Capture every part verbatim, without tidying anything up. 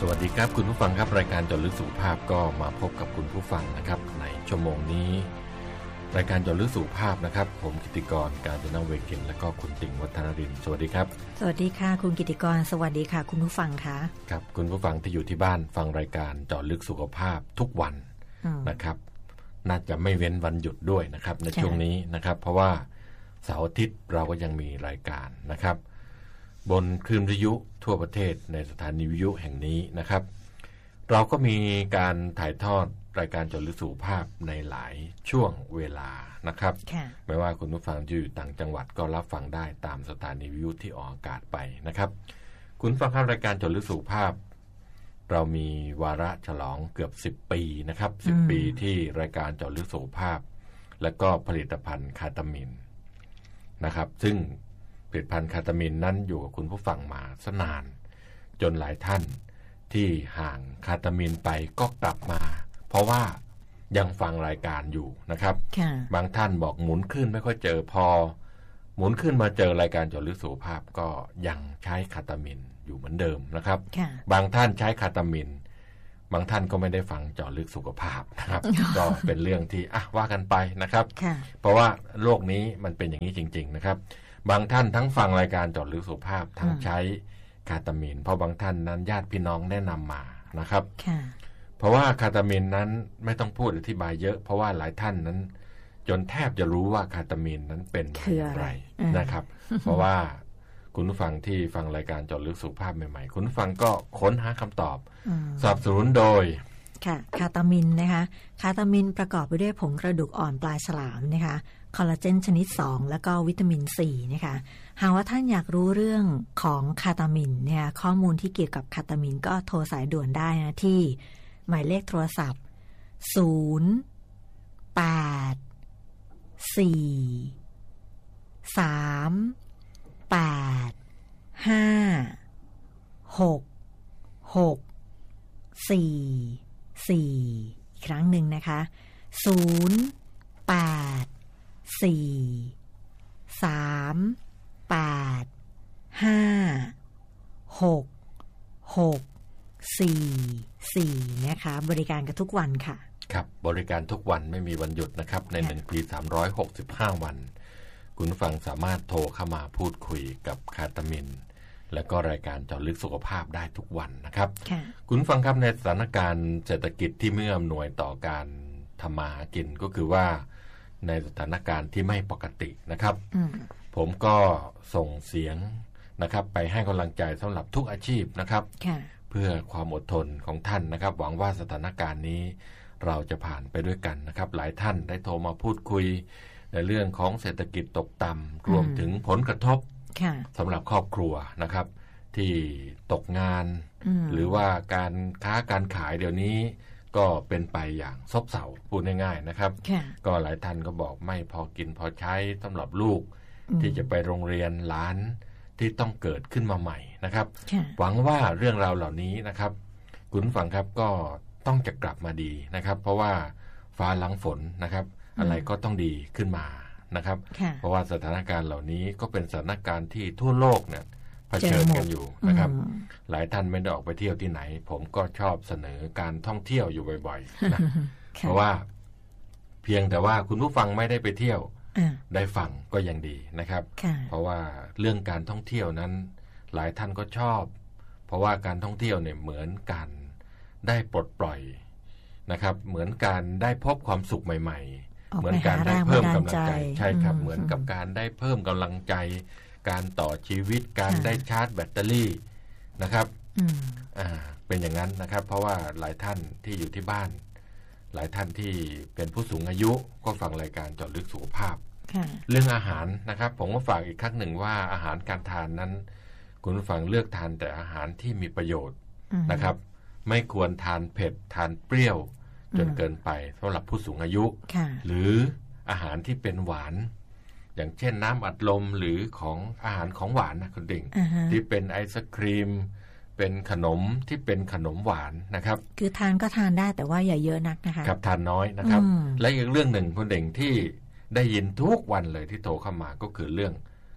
วัสดีครับคุณผู้ฟังครับรายการเจาะลึกสุขภาพก็มาพบกับคุณผู้ฟังนะครับในชั่วโมงนี้รายการเจาะลึกสุขภาพนะครับผมกิติกรกาญจนเวคินและก็คุณติ่งวัฒนรินทร์สวัสดีครับสวัสดีค่ะคุณกิติกรสวัสดีค่ะคุณผู้ฟังค่ะครับคุณผู้ฟังที่อยู่ที่บ้านฟังรายการเจาะลึกสุขภาพทุกวันนะครับน่าจะไม่เว้นวันหยุดด้วยนะครับในช่วงนี้นะครับเพราะว่าเสาร์อาทิตย์เราก็ยังมีรายการนะครับบนคลื่นวิทยุทั่วประเทศในสถานีวิทยุแห่งนี้นะครับเราก็มีการถ่ายทอดรายการเจาะลึกสุขภาพในหลายช่วงเวลานะครับไม่ว่าคุณผู้ฟังจะอยู่ต่างจังหวัดก็รับฟังได้ตามสถานีวิทยุที่ออกอากาศไปนะครับคุณฟังครับรายการเจาะลึกสุขภาพเรามีวาระฉลองเกือบสิบปีนะครับสิบปีที่รายการเจาะลึกสุขภาพและก็ผลิตภัณฑ์คาตามินนะครับซึ่งผลิตภัณฑ์คาตามินนั้นอยู่กับคุณผู้ฟังมาสนานจนหลายท่านที่ห่างคาตามินไปก็กลับมาเพราะว่ายังฟังรายการอยู่นะครับบางท่านบอกหมุนขึ้นไม่ค่อยเจอพอหมุนขึ้นมาเจอรายการเจาะลึกสุขภาพก็ยังใช้คาตามินอยู่เหมือนเดิมนะครับบางท่านใช้คาตามินบางท่านก็ไม่ได้ฟังเจาะลึกสุขภาพนะครับ ก็เป็นเรื่องที่อ่ะว่ากันไปนะครับเพราะว่าโลกนี้มันเป็นอย่างนี้จริงๆนะครับบางท่านทั้งฟังรายการเจาะลึกสุขภาพทั้งใช้คาตามินเพราะบางท่านนั้นญาติพี่น้องแนะนำมานะครับเพราะว่าคาตามินนั้นไม่ต้องพูดอธิบายเยอะเพราะว่าหลายท่านนั้นจนแทบจะรู้ว่าคาตามินนั้นเป็นอะไรนะครับเพราะว่าคุณผู้ฟังที่ฟังรายการเจาะลึกสุขภาพใหม่ๆคุณผู้ฟังก็ค้นหาคำตอบสนับสนุนโดยค่ะคาตามินนะคะคาตามินประกอบไปด้วยผงกระดูกอ่อนปลายฉลามนะคะคอลลาเจนชนิดสองแล้วก็วิตามินซีนะคะหากว่าท่านอยากรู้เรื่องของคาตามินเนี่ยข้อมูลที่เกี่ยวกับคาตามินก็โทรสายด่วนได้นะที่หมายเลขโทรศัพท์ศูนย์ แปด สี่ สาม แปด ห้า หก หก สี่ สี่อีกครั้งหนึ่งนะคะศูนย์ แปด สี่ สาม แปด ห้า หก หก สี่ สี่นะคะบริการกันทุกวันค่ะครับบริการทุกวันไม่มีวันหยุดนะครับในหนึ่งปีสามร้อยหกสิบห้าวันคุณฟังสามารถโทรเข้ามาพูดคุยกับคาตามินและก็รายการเจาะลึกสุขภาพได้ทุกวันนะครับคุณฟังครับในสถานการณ์เศรษฐกิจที่ไม่อำนวยต่อการทำมาหากินก็คือว่าในสถานการณ์ที่ไม่ปกตินะครับผมก็ส่งเสียงนะครับไปให้กำลังใจสำหรับทุกอาชีพนะครับเพื่อความอดทนของท่านนะครับหวังว่าสถานการณ์นี้เราจะผ่านไปด้วยกันนะครับหลายท่านได้โทรมาพูดคุยในเรื่องของเศรษฐกิจตกต่ำรวมถึงผลกระทบสำหรับครอบครัวนะครับที่ตกงานหรือว่าการค้าการขายเดี๋ยวนี้ก็เป็นไปอย่างซบเซาพูดง่ายๆนะครับก็หลายท่านก็บอกไม่พอกินพอใช้สำหรับลูกที่จะไปโรงเรียนหลานที่ต้องเกิดขึ้นมาใหม่นะครับหวังว่าเรื่องราวเหล่านี้นะครับคุณฟังครับก็ต้องจะกลับมาดีนะครับเพราะว่าฟ้าหลังฝนนะครับอะไรก็ต้องดีขึ้นมานะครับเพราะว่าสถานการณ์เหล่านี้ก็เป็นสถานการณ์ที่ทั่วโลกเนี่ยเผชิญกันอยู่นะครับหลายท่านไม่ได้ออกไปเที่ยวที่ไหนผมก็ชอบเสนอการท่องเที่ยวอยู่บ่อยๆนะเพราะว่าเพียงแต่ว่าคุณผู้ฟังไม่ได้ไปเที่ยวได้ฟังก็ยังดีนะครับเพราะว่าเรื่องการท่องเที่ยวนั้นหลายท่านก็ชอบเพราะว่าการท่องเที่ยวเนี่ยเหมือนการได้ปลดปล่อยนะครับเหมือนการได้พบความสุขใหม่ๆเหมือนการได้เพิ่มกำลังใจใช่ครับเหมือนกับการได้เพิ่มกำลังใจการต่อชีวิตการได้ชาร์จแบตเตอรี่นะครับอ่าเป็นอย่างนั้นนะครับเพราะว่าหลายท่านที่อยู่ที่บ้านหลายท่านที่เป็นผู้สูงอายุก็ฟังรายการเจาะลึกสุขภาพเรื่องอาหารนะครับผมก็ฝากอีกครั้งหนึ่งว่าอาหารการทานนั้นคุณผู้ฟังเลือกทานแต่อาหารที่มีประโยชน์นะครับไม่ควรทานเผ็ดทานเปรี้ยวจนเกินไปสำหรับผู้สูงอายุหรืออาหารที่เป็นหวานอย่างเช่นน้ำอัดลมหรือของอาหารของหวานนะคุณดิ่ง uh-huh. ที่เป็นไอศครีมเป็นขนมที่เป็นขนมหวานนะครับคือทานก็ทานได้แต่ว่าอย่าเยอะนักนะคะครับทานน้อยนะครับและอีกเรื่องหนึ่งคุณดิ่งที่ได้ยินทุกวันเลยที่โทรเข้ามาก็คือเรื่อง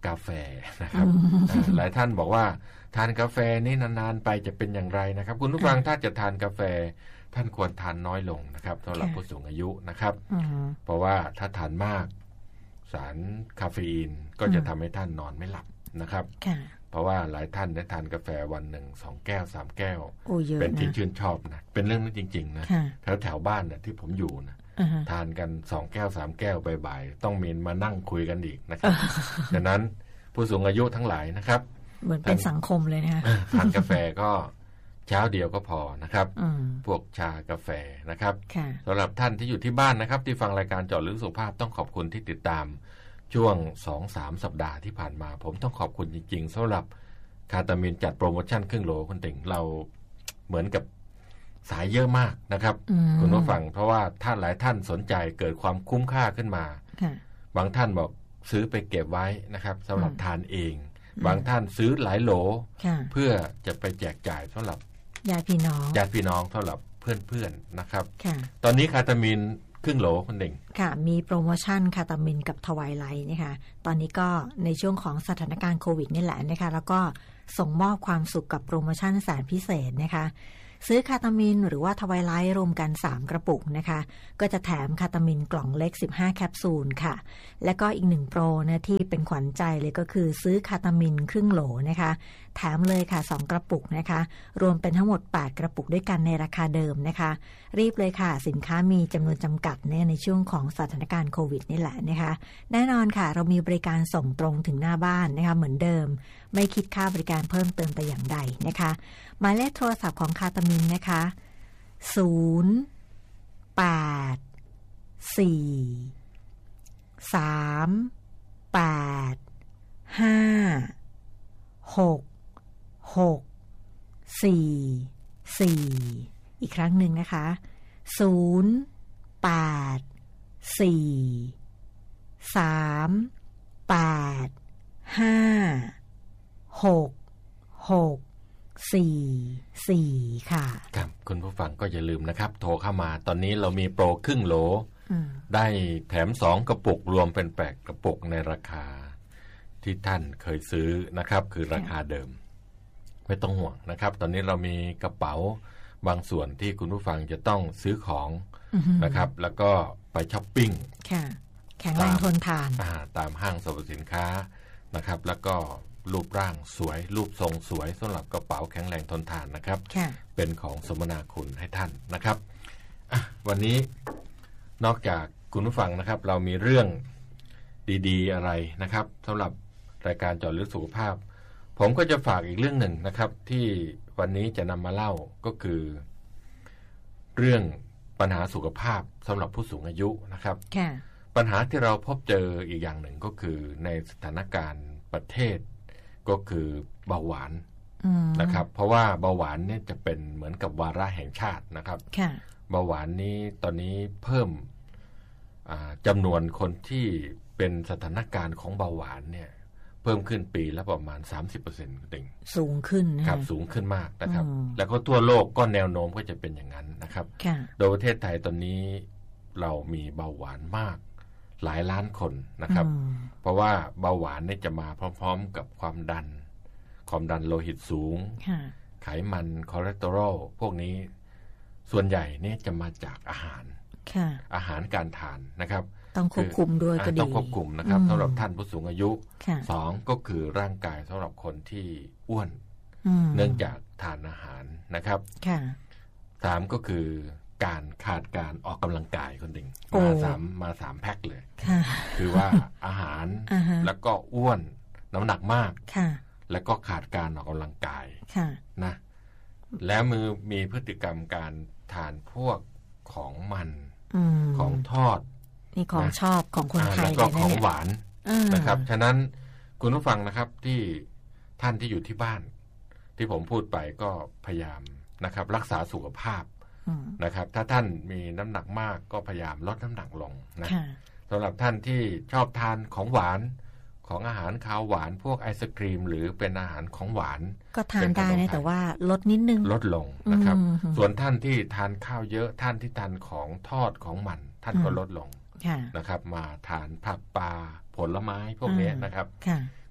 กาแฟนะครับหลายท่านบอกว่าทานกาแฟนี่นานๆไปจะเป็นอย่างไรนะครับคุณผู้ฟังถ้าจะทานกาแฟท่านควรทานน้อยลงนะครับสำหรับผู้สูงอายุนะครับเพราะว่าถ้าทานมากสารคาเฟอีนก็จะทำให้ท่านนอนไม่หลับนะครับเพราะว่าหลายท่านได้ทานกาแฟวันหนึ่งสองแก้วสามแก้วเป็นที่ชื่นชอบนะเป็นเรื่องนั้นจริงๆนะแถวแถวบ้านเนี่ยที่ผมอยู่นะทานกันสองแก้วสามแก้วบ่ายๆต้องมีมานั่งคุยกันอีกนะครับดังนั้นผู้สูงอายุทั้งหลายนะครับเหมือนเป็นสังคมเลยนะคะทานกาแฟก็เช้าเดียวก็พอนะครับพวกชากาแฟนะครับสำหรับท่านที่อยู่ที่บ้านนะครับที่ฟังรายการเจาะลึกสุขภาพต้องขอบคุณที่ติดตามช่วง สองถึงสาม สัปดาห์ที่ผ่านมาผมต้องขอบคุณจริงๆสำหรับคาตามินจัดโปรโมชั่นครึ่งโหลคุณติ่งเราเหมือนกับสายเยอะมากนะครับคุณผู้ฟังเพราะว่าท่านหลายท่านสนใจเกิดความคุ้มค่าขึ้นมาบางท่านบอกซื้อไปเก็บไว้นะครับสำหรับทานเองบางท่านซื้อหลายโหลเพื่อจะไปแจกจ่ายสำหรับญาติพี่น้องญาติพี่น้องสำหรับเพื่อนๆนะครับตอนนี้คาตามินครึ่งโหลคุณเด่งค่ะมีโปรโมชั่นคาตามินกับทวายไลท์นะคะตอนนี้ก็ในช่วงของสถานการณ์โควิดนี่แหละนะคะแล้วก็ส่งมอบความสุขกับโปรโมชั่นแสนพิเศษนะคะซื้อคาตามินหรือว่าทวายไลท์รวมกันสามกระปุกนะคะก็จะแถมคาตามินกล่องเล็กสิบห้าแคปซูลค่ะและก็อีกหนึ่งโปรนะที่เป็นขวัญใจเลยก็คือซื้อคาตามินครึ่งโหลนะคะแถมเลยค่ะสองกระปุกนะคะรวมเป็นทั้งหมดแปดกระปุกด้วยกันในราคาเดิมนะคะรีบเลยค่ะสินค้ามีจำนวนจำกัดเนี่ยในช่วงของสถานการณ์โควิดนี่แหละนะคะแน่นอนค่ะเรามีบริการส่งตรงถึงหน้าบ้านนะคะเหมือนเดิมไม่คิดค่าบริการเพิ่มเติมแต่อย่างใดนะคะหมายเลขโทรศัพท์ของคาตามินนะคะศูนย์ แปด สี่ สาม แปด ห้า หก หก สี่ สี่ อีกครั้งหนึ่งนะคะศูนย์ แปด สี่ สาม แปด ห้า หก หก สี่ สี่ ค่ะครับคุณผู้ฟังก็อย่าลืมนะครับโทรเข้ามาตอนนี้เรามีโปรครึ่งโหลได้แถมสองกระปุกรวมเป็นแปดกระปุกในราคาที่ท่านเคยซื้อนะครับคือราคาเดิมไม่ต้องห่วงนะครับตอนนี้เรามีกระเป๋าบางส่วนที่คุณผู้ฟังจะต้องซื้อของนะครับแล้วก็ไปช้อปปิ้งแข็งแรงทนทานตามห้างสรรพสินค้านะครับแล้วก็รูปร่างสวยรูปทรงสวยสำหรับกระเป๋าแข็งแรงทนทานนะครับเป็นของสมนาคุณให้ท่านนะครับวันนี้นอกจากคุณผู้ฟังนะครับเรามีเรื่องดีๆอะไรนะครับสำหรับรายการเจาะลึกสุขภาพผมก็จะฝากอีกเรื่องหนึ่งนะครับที่วันนี้จะนำมาเล่าก็คือเรื่องปัญหาสุขภาพสำหรับผู้สูงอายุนะครับปัญหาที่เราพบเจออีกอย่างหนึ่งก็คือในสถานการณ์ประเทศก็คือเบาหวานนะครับเพราะว่าเบาหวานเนี่ยจะเป็นเหมือนกับวาระแห่งชาตินะครับเบาหวานนี้ตอนนี้เพิ่มจำนวนคนที่เป็นสถานการณ์ของเบาหวานเนี่ยเพิ่มขึ้นปีละประมาณ สามสิบเปอร์เซ็นต์ ติ่งสูงขึ้นนะครับสูงขึ้นมากนะครับแล้วก็ทั่วโลกก็แนวโน้มก็จะเป็นอย่างนั้นนะครับโดยประเทศไทยตอนนี้เรามีเบาหวานมากหลายล้านคนนะครับเพราะว่าเบาหวานนี่จะมาพร้อมๆกับความดันความดันโลหิตสูงไขมันคอเลสเตอรอลพวกนี้ส่วนใหญ่นี่จะมาจากอาหารอาหารการทานนะครับต้องควบคุมด้วยก็ดีต้องควบคุมนะครับสำหรับท่านผู้สูงอายุสองก็คือร่างกายสำหรับคนที่อ้วนเนื่องจากทานอาหารนะครับสามก็คือการขาดการออกกำลังกายคนหนึ่งมาสามมาสามแพ็คเลยคือว่าอาหารแล้วก็อ้วนน้ำหนักมากแล้วก็ขาดการออกกำลังกายนะแล้วมือมีพฤติกรรมการทานพวกของมันของทอดนี่ของชอบของคนไทยแล้วก็ของหวานนะครับฉะนั้นคุณผู้ฟังนะครับที่ท่านที่อยู่ที่บ้านที่ผมพูดไปก็พยายามนะครับรักษาสุขภาพนะครับถ้าท่านมีน้ำหนักมากก็พยายามลดน้ำหนักลงนะสำหรับท่านที่ชอบทานของหวานของอาหารคาวหวานพวกไอศกรีมหรือเป็นอาหารของหวานก็ทานได้นะแต่ว่าลดนิดนึงลดลงนะครับส่วนท่านที่ทานข้าวเยอะท่านที่ทานของทอดของมันท่านก็ลดลงนะครับมาทานผักปลาผลไม้พวกนี้นะครับ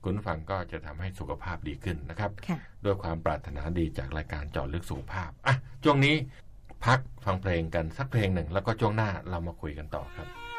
คุณฟังก็จะทำให้สุขภาพดีขึ้นนะครับด้วยความปรารถนาดีจากรายการเจาะลึกสุขภาพอ่ะช่วงนี้พักฟังเพลงกันสักเพลงหนึ่งแล้วก็ช่วงหน้าเรามาคุยกันต่อครับ